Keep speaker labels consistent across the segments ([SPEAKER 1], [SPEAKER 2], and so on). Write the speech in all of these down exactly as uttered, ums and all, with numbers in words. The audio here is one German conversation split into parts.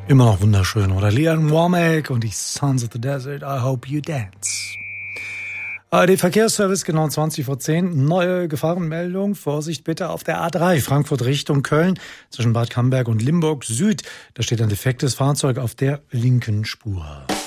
[SPEAKER 1] Immer noch wunderschön, oder? Lee Ann Womack und die Sons of the Desert, I Hope You Dance. A R D-Verkehrsservice, genau zwanzig vor zehn. Neue Gefahrenmeldung. Vorsicht bitte auf der A drei, Frankfurt Richtung Köln, zwischen Bad Camberg und Limburg Süd. Da steht ein defektes Fahrzeug auf der linken Spur.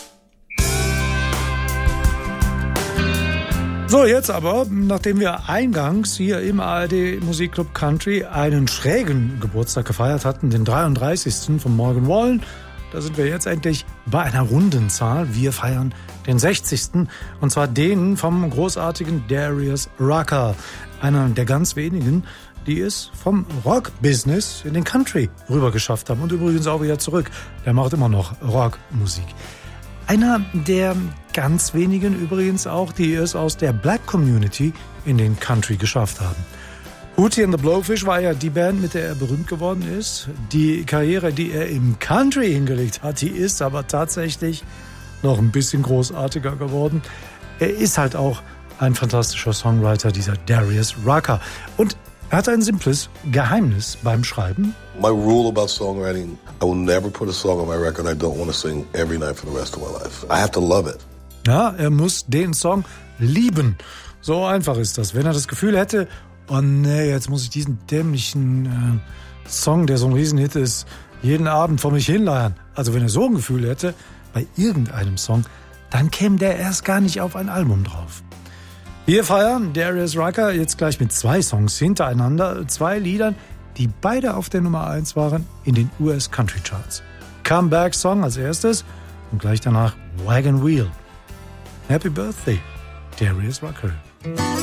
[SPEAKER 1] So, jetzt aber, nachdem wir eingangs hier im A R D Musikclub Country einen schrägen Geburtstag gefeiert hatten, den dreiunddreißigsten von Morgan Wallen, da sind wir jetzt endlich bei einer runden Zahl. Wir feiern den sechzigsten und zwar den vom großartigen Darius Rucker, einer der ganz wenigen, die es vom Rock-Business in den Country rüber geschafft haben und übrigens auch wieder zurück. Der macht immer noch Rockmusik. Einer der ganz wenigen übrigens auch, die es aus der Black Community in den Country geschafft haben. Hootie and the Blowfish war ja die Band, mit der er berühmt geworden ist. Die Karriere, die er im Country hingelegt hat, die ist aber tatsächlich noch ein bisschen großartiger geworden. Er ist halt auch ein fantastischer Songwriter, dieser Darius Rucker. Und er hat ein simples Geheimnis beim Schreiben.
[SPEAKER 2] My rule about songwriting, I will never put a song on my record I don't want to sing every night for the rest of my life. I have to love it.
[SPEAKER 1] Ja, er muss den Song lieben. So einfach ist das. Wenn er das Gefühl hätte, oh nee, jetzt muss ich diesen dämlichen äh, Song, der so ein Riesenhit ist, jeden Abend vor mich hinleiern. Also wenn er so ein Gefühl hätte, bei irgendeinem Song, dann käme der erst gar nicht auf ein Album drauf. Wir feiern Darius Rucker jetzt gleich mit zwei Songs hintereinander, zwei Liedern, die beide auf der Nummer eins waren in den U S Country Charts. Comeback Song als erstes und gleich danach Wagon Wheel. Happy Birthday, Darius Rucker.